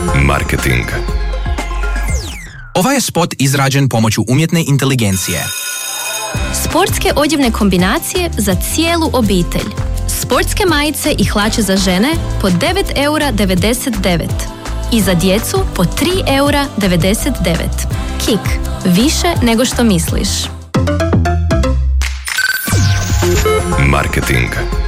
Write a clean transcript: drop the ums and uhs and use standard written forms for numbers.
Marketing. Ovaj je spot izrađen pomoću umjetne inteligencije. Sportske odjevne kombinacije za cijelu obitelj. Sportske majice i hlače za žene po 9,99 € i za djecu po 3,99 €. Kik, više nego što misliš. Marketing.